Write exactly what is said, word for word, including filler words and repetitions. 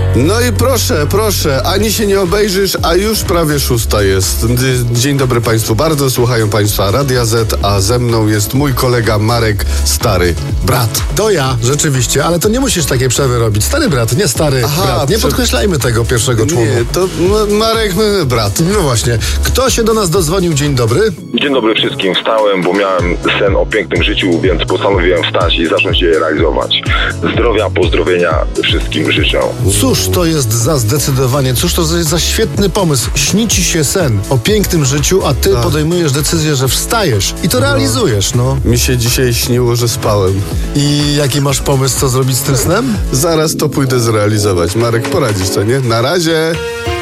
No i proszę, proszę, ani się nie obejrzysz, a już prawie szósta jest. Dzień dobry Państwu bardzo, słuchają Państwa Radia Z, a ze mną jest mój kolega Marek, stary brat. To ja, rzeczywiście, ale to nie musisz takiej przerwy robić. Stary brat, nie stary Aha, brat. Nie prze- podkreślajmy tego pierwszego człomu. Nie, to M- Marek, my, brat. No właśnie. Kto się do nas dozwonił? Dzień dobry. Dzień dobry wszystkim. Wstałem, bo miałem sen o pięknym życiu, więc postanowiłem wstać i zacząć je realizować. Zdrowia, pozdrowienia wszystkim życzę. Cóż to jest za zdecydowanie, cóż to jest za świetny pomysł. Śni ci się sen o pięknym życiu, a ty podejmujesz decyzję, że wstajesz i to realizujesz, no. Mi się dzisiaj śniło, że spałem. I jaki masz pomysł, co zrobić z tym snem? Zaraz to pójdę zrealizować. Marek, poradzisz co, nie? Na razie.